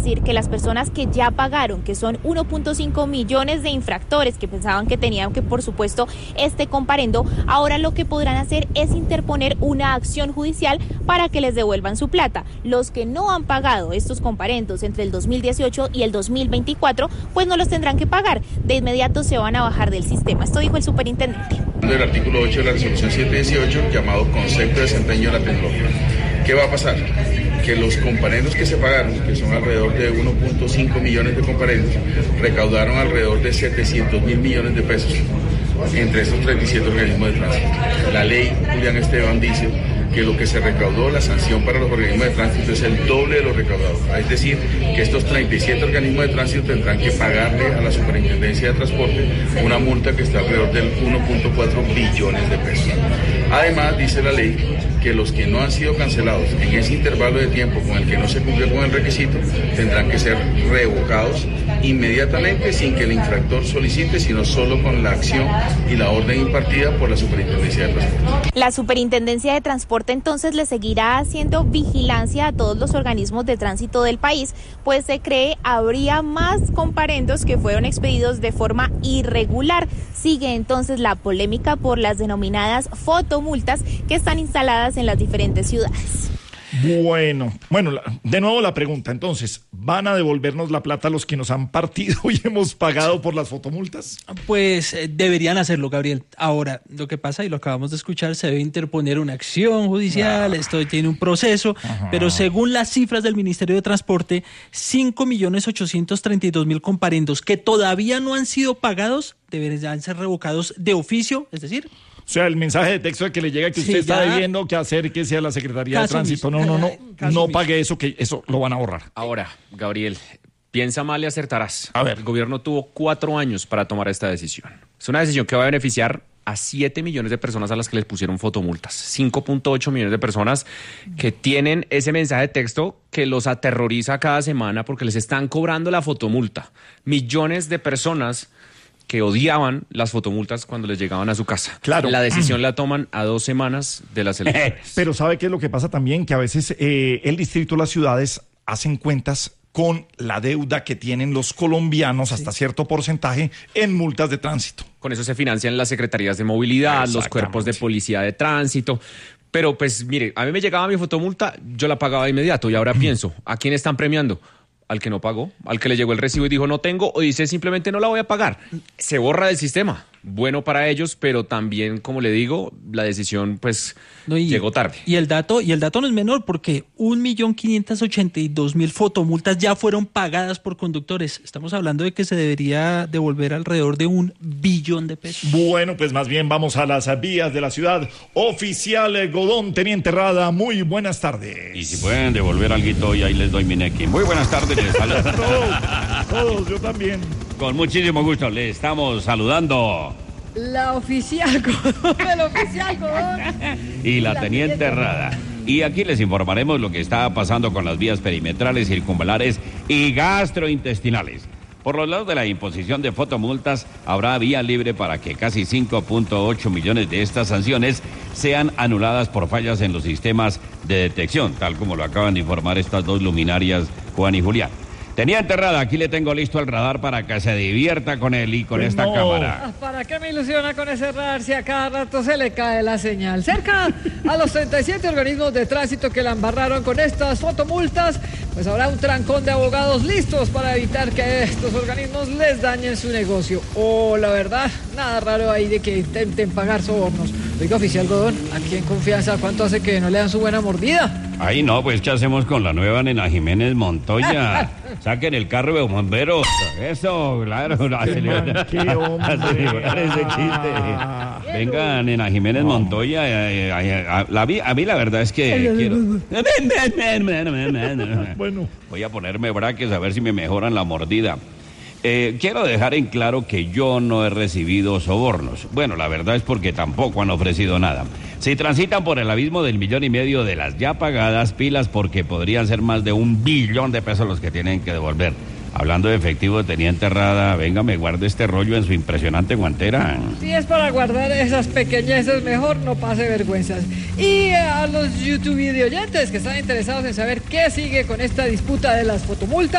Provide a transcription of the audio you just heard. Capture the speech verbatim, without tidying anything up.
decir que las personas que ya pagaron, que son uno punto cinco millones de infractores que pensaban que tenían que, por supuesto, este comparendo, ahora lo que podrán hacer es interponer una acción judicial para que les devuelvan su plata. Los que no han pagado estos comparendos entre el dos mil dieciocho y el dos mil veinticuatro, pues no los tendrán que pagar. De inmediato se van a bajar del sistema. Esto dijo el superintendente. Del artículo ocho de la resolución setecientos dieciocho, llamado concepto de desempeño de la tecnología. ¿Qué va a pasar? Que los comparendos que se pagaron, que son alrededor de uno punto cinco millones de comparendos, recaudaron alrededor de setecientos mil millones de pesos entre esos treinta y siete organismos de tránsito. La ley Julián Esteban dice que lo que se recaudó, la sanción para los organismos de tránsito es el doble de lo recaudado. Es decir, que estos treinta y siete organismos de tránsito tendrán que pagarle a la Superintendencia de Transporte una multa que está alrededor del uno punto cuatro billones de pesos. Además, dice la ley que los que no han sido cancelados en ese intervalo de tiempo con el que no se cumplió con el requisito tendrán que ser revocados inmediatamente sin que el infractor solicite, sino solo con la acción y la orden impartida por la Superintendencia de Transporte. La Superintendencia de Transporte entonces le seguirá haciendo vigilancia a todos los organismos de tránsito del país, pues se cree habría más comparendos que fueron expedidos de forma irregular. Sigue entonces la polémica por las denominadas fotomultas que están instaladas en las diferentes ciudades. Bueno, bueno, la, de nuevo la pregunta, entonces, ¿van a devolvernos la plata a los que nos han partido y hemos pagado por las fotomultas? Pues eh, deberían hacerlo, Gabriel. Ahora, lo que pasa, y lo acabamos de escuchar, se debe interponer una acción judicial, ah. esto tiene un proceso, Ajá. pero según las cifras del Ministerio de Transporte, cinco millones ochocientos treinta y dos mil comparendos que todavía no han sido pagados deberían ser revocados de oficio, es decir... O sea, el mensaje de texto de que le llega que usted sí, está debiendo que acérquese a la Secretaría de Tránsito. No, no, no, no pague eso, que eso lo van a ahorrar. Ahora, Gabriel, piensa mal y acertarás. A ver. El gobierno tuvo cuatro años para tomar esta decisión. Es una decisión que va a beneficiar a siete millones de personas a las que les pusieron fotomultas. cinco punto ocho millones de personas que tienen ese mensaje de texto que los aterroriza cada semana porque les están cobrando la fotomulta. Millones de personas que odiaban las fotomultas cuando les llegaban a su casa. Claro. La decisión la toman a dos semanas de las elecciones. Pero ¿sabe qué es lo que pasa también? Que a veces eh, el distrito, las ciudades hacen cuentas con la deuda que tienen los colombianos, sí. hasta cierto porcentaje, en multas de tránsito. Con eso se financian las secretarías de movilidad, los cuerpos de policía de tránsito. Pero pues mire, a mí me llegaba mi fotomulta, yo la pagaba de inmediato y ahora pienso, ¿a quién están premiando? Al que no pagó, al que le llegó el recibo y dijo no tengo, o dice simplemente no la voy a pagar. Se borra del sistema. Bueno para ellos, pero también, como le digo, la decisión pues no, y, llegó tarde. Y el dato, y el dato no es menor, porque un millón quinientos ochenta y dos mil fotomultas ya fueron pagadas por conductores. Estamos hablando de que se debería devolver alrededor de un billón de pesos. Bueno, pues más bien vamos a las vías de la ciudad. Oficial Godón, teniente Rada, muy buenas tardes. Y si pueden devolver alguito y ahí les doy mi nequi. Muy buenas tardes. todos, todos, yo también. Con muchísimo gusto, le estamos saludando. La oficial Godón, el oficial Godón. Y la, la teniente, teniente Rada. Y aquí les informaremos lo que está pasando con las vías perimetrales, circunvalares y gastrointestinales. Por los lados de la imposición de fotomultas, habrá vía libre para que casi cinco punto ocho millones de estas sanciones sean anuladas por fallas en los sistemas de detección, tal como lo acaban de informar estas dos luminarias, Juan y Julián. Teniente Rada, aquí le tengo listo el radar para que se divierta con él y con pues esta no. cámara. ¿Para qué me ilusiona con ese radar si a cada rato se le cae la señal? Cerca a los treinta y siete organismos de tránsito que la embarraron con estas fotomultas, pues habrá un trancón de abogados listos para evitar que a estos organismos les dañen su negocio. O, oh, la verdad, nada raro ahí de que intenten pagar sobornos. Oiga, oficial Godón, aquí en confianza, ¿cuánto hace que no le dan su buena mordida? Ay, no, pues, ¿qué hacemos con la nueva nena Jiménez Montoya? Saquen el carro de bomberos. Eso, claro. A celebrar ese chiste. Venga, nena Jiménez no. Montoya. A, a, a, a, a mí la verdad es que quiero... Bueno. Voy a ponerme braques a ver si me mejoran la mordida. Eh, quiero dejar en claro que yo no he recibido sobornos. Bueno, la verdad es porque tampoco han ofrecido nada. Si transitan por el abismo del millón y medio de las ya pagadas, pilas, porque podrían ser más de un billón de pesos los que tienen que devolver. Hablando de efectivo, teniente Rada, venga, me guarde este rollo en su impresionante guantera. Si es para guardar esas pequeñeces, mejor no pase vergüenzas. Y a los YouTube videoyentes que están interesados en saber qué sigue con esta disputa de las fotomultas,